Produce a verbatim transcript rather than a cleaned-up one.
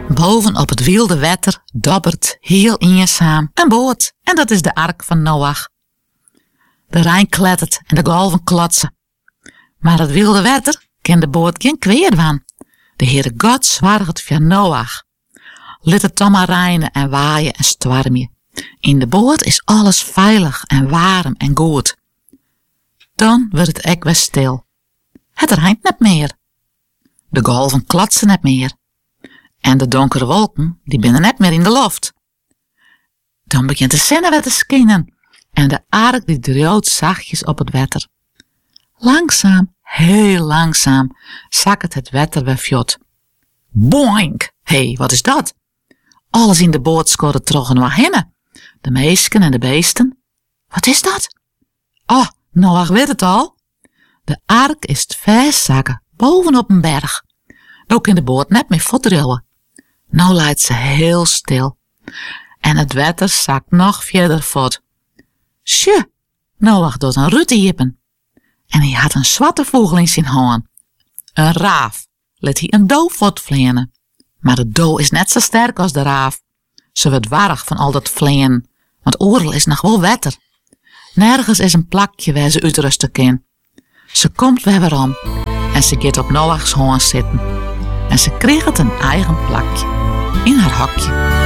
Boven op het wilde wetter dobbert heel eenzaam een boot en dat is de ark van Noach. De Rijn klettert en de golven klotsen. Maar het wilde wetter kent de boot geen kweer van. De Heere God zwaargt via Noach. Liet het dan maar rijnen en waaien en stormje. In de boot is alles veilig en warm en goed. Dan wordt het ek weer stil. Het rijnt net meer. De golven klotsen net meer. En de donkere wolken, die binnen net meer in de lucht. Dan begint de zonne weer te schijnen. En de ark die droot zachtjes op het wetter. Langzaam, heel langzaam, zakt het wetter weer fjot. Boink! Hé, hey, wat is dat? Alles in de boot scoorde terug en waarheen. De meisken en de beesten. Wat is dat? Oh, Noach weet het al. De ark is vastzakken bovenop een berg. Nou kan de boot net meer voetdrillen. Nou lijkt ze heel stil. En het wetter zakt nog verder voort. Sje, Noach doet een rutte jippen. En hij had een zwarte vogel in zijn hand. Een raaf. Liet hij een doe voortvleenen. Maar de doe is net zo sterk als de raaf. Ze wordt warrig van al dat vleenen. Want oorlog is nog wel wetter. Nergens is een plakje waar ze uitrusten kan. Ze komt weer weerom. En ze gaat op Noachs hand zitten. En ze kreeg het een eigen plakje. In haar hokje.